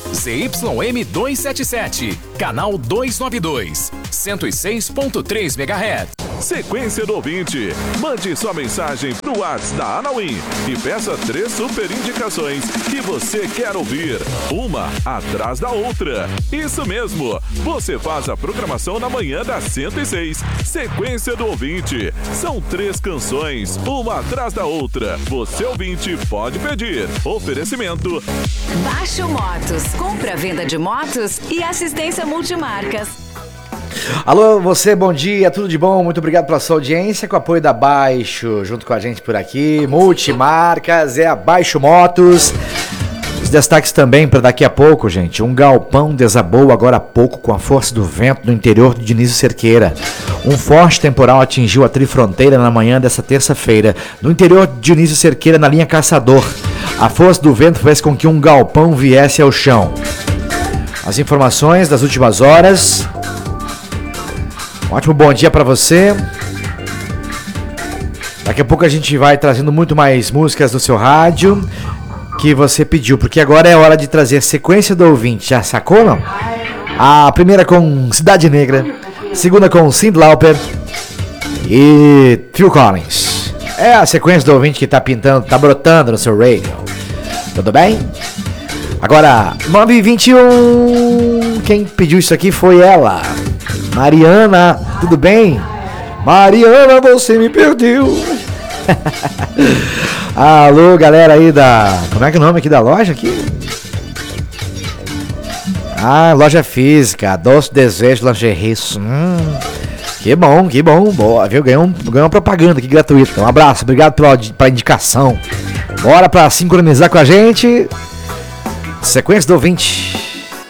ZYM 277, canal 292, 106.3 MHz. Sequência do ouvinte. Mande sua mensagem pro WhatsApp da Anauim e peça 3 super indicações que você quer ouvir, uma atrás da outra. Isso mesmo, você faz a programação na manhã da 106. Sequência do ouvinte. São 3 canções, uma atrás da outra. Você ouvinte pode pedir. Oferecimento Baixo Motos, compra, venda de motos e assistência multimarcas. Alô, você, bom dia, tudo de bom? Muito obrigado pela sua audiência, com o apoio da Baixo, junto com a gente por aqui, multimarcas, é a Baixo Motos. Os destaques também para daqui a pouco, gente. Um galpão desabou agora há pouco com a força do vento no interior de Dionísio Cerqueira. Um forte temporal atingiu a Trifronteira na manhã dessa terça-feira, no interior de Dionísio Cerqueira, na linha Caçador. A força do vento fez com que um galpão viesse ao chão. As informações das últimas horas. Um ótimo bom dia para você. Daqui a pouco a gente vai trazendo muito mais músicas do seu rádio que você pediu, porque agora é hora de trazer sequência do ouvinte. Já sacou, não? A primeira com Cidade Negra, a segunda com Cyndi Lauper e Phil Collins. É a sequência do ouvinte que tá pintando, tá brotando no seu radio. Tudo bem? Agora, 9h21. Quem pediu isso aqui foi ela, Mariana. Tudo bem? Mariana, você me perdeu. Alô, galera aí da... Como é que é o nome aqui da loja aqui? Ah, loja física, Doce Desejo Lingeries. Que bom, boa, viu? Ganhou uma propaganda aqui gratuita. Um abraço, obrigado pela indicação. Bora pra sincronizar com a gente. Sequência do ouvinte.